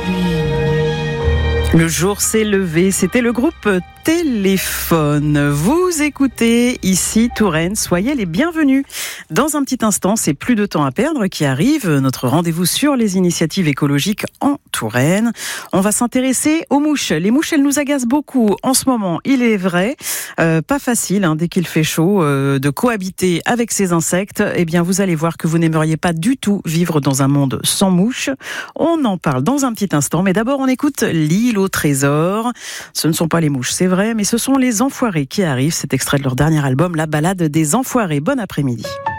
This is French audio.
Le jour s'est levé, c'était le groupe Téléphone. Vous écoutez ici Touraine, soyez les bienvenus. Dans un petit instant, c'est Plus de temps à perdre qui arrive, notre rendez-vous sur les initiatives écologiques en Touraine. On va s'intéresser aux mouches. Les mouches, elles nous agacent beaucoup en ce moment, il est vrai. Pas facile, dès qu'il fait chaud, de cohabiter avec ces insectes. Eh bien, vous allez voir que vous n'aimeriez pas du tout vivre dans un monde sans mouches. On en parle dans un petit instant, mais d'abord on écoute L'île au trésor. Ce ne sont pas les mouches, c'est vrai, mais ce sont les Enfoirés qui arrivent. C'est extrait de leur dernier album, La balade des Enfoirés. Bon après-midi.